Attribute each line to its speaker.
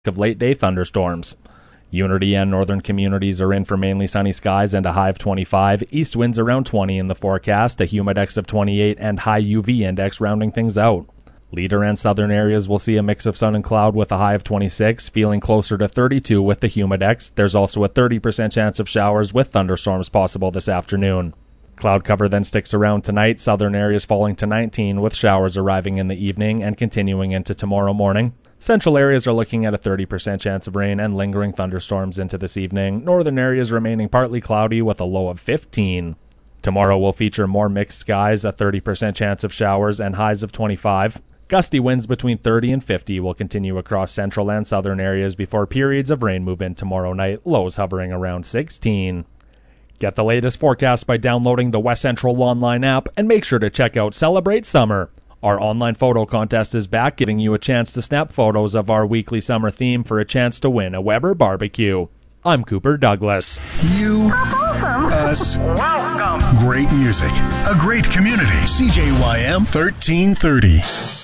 Speaker 1: of late-day thunderstorms. Unity and northern communities are in for mainly sunny skies and a high of 25. East winds around 20 in the forecast, a humidex of 28, and high UV index rounding things out. Leader and southern areas will see a mix of sun and cloud with a high of 26, feeling closer to 32 with the humidex. There's also a 30% chance of showers with thunderstorms possible this afternoon. Cloud cover then sticks around tonight, southern areas falling to 19 with showers arriving in the evening and continuing into tomorrow morning. Central areas are looking at a 30% chance of rain and lingering thunderstorms into this evening. Northern areas remaining partly cloudy with a low of 15. Tomorrow will feature more mixed skies, a 30% chance of showers, and highs of 25. Gusty winds between 30 and 50 will continue across central and southern areas before periods of rain move in tomorrow night, lows hovering around 16. Get the latest forecast by downloading the West Central Online app and make sure to check out Celebrate Summer. Our online photo contest is back, giving you a chance to snap photos of our weekly summer theme for a chance to win a Weber barbecue. I'm Cooper Douglas.
Speaker 2: You, us, welcome. Great music, a great community. CJYM 1330.